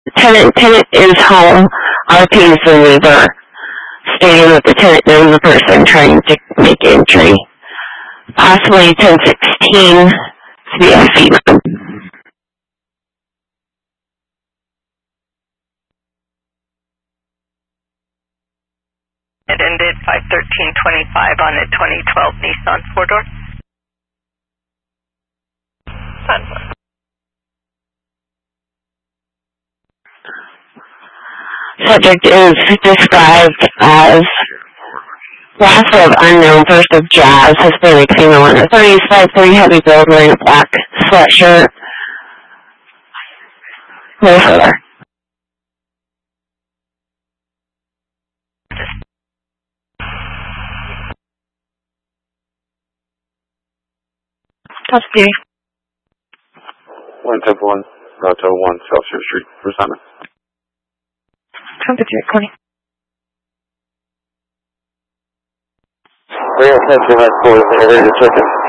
Tenant is home. RP is the neighbor, stating that the tenant knows the person trying to make entry. Possibly 1016 to be a female. It ended 5/13/25 on a 2012 Nissan 4-door. Subject is described as last of unknown, first of jazz, Hispanic female in her 30s, 5'3", heavy build, wearing a black sweatshirt. No further. Custody. 110-1, Route 1, South Shore Street, Resentment. Temperature 20. Real attention, high school, ready to check in.